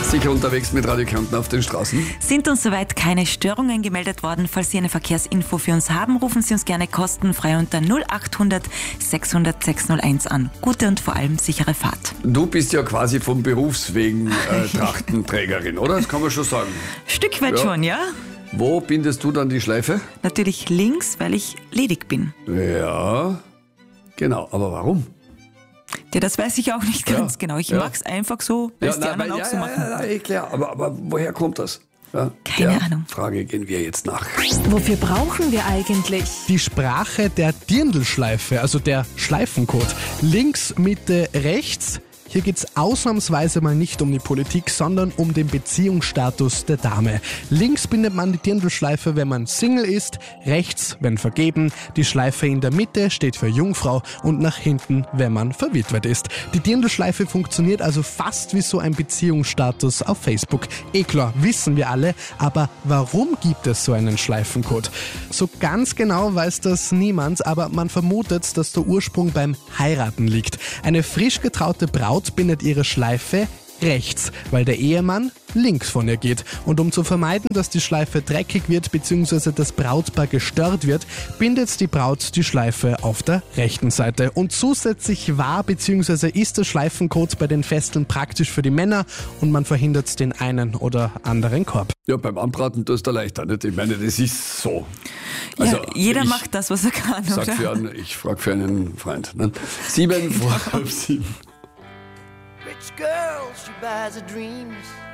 Sicher unterwegs mit Radio Kärnten auf den Straßen. Sind uns soweit keine Störungen gemeldet worden? Falls Sie eine Verkehrsinfo für uns haben, rufen Sie uns gerne kostenfrei unter 0800 600 601 an. Gute und vor allem sichere Fahrt. Du bist ja quasi vom Berufswegen Trachtenträgerin, oder? Das kann man schon sagen. Stück weit schon, ja? Wo bindest du dann die Schleife? Natürlich links, weil ich ledig bin. Ja, genau. Aber warum? Ja, das weiß ich auch nicht ganz genau. Ich mag's einfach so, weil es die anderen auch so machen. Ja, klar. Aber woher kommt das? Ja, Keine Ahnung. Frage gehen wir jetzt nach. Wofür brauchen wir eigentlich? Die Sprache der Dirndlschleife, also der Schleifencode. Links, Mitte, rechts. Hier geht es ausnahmsweise mal nicht um die Politik, sondern um den Beziehungsstatus der Dame. Links bindet man die Dirndlschleife, wenn man Single ist, rechts, wenn vergeben. Die Schleife in der Mitte steht für Jungfrau und nach hinten, wenn man verwitwet ist. Die Dirndlschleife funktioniert also fast wie so ein Beziehungsstatus auf Facebook. Klar, wissen wir alle, aber warum gibt es so einen Schleifencode? So ganz genau weiß das niemand, aber man vermutet, dass der Ursprung beim Heiraten liegt. Eine frisch getraute Braut bindet ihre Schleife rechts, weil der Ehemann links von ihr geht. Und um zu vermeiden, dass die Schleife dreckig wird bzw. das Brautpaar gestört wird, bindet die Braut die Schleife auf der rechten Seite. Und zusätzlich war bzw. ist der Schleifencode bei den Festeln praktisch für die Männer und man verhindert den einen oder anderen Korb. Ja, beim Anbraten tust du leichter, nicht? Ich meine, das ist so. Also, jeder macht das, was er kann, oder? Ich frage für einen Freund. Ne? 7 vor halb 7. Rich girl, she buys her dreams.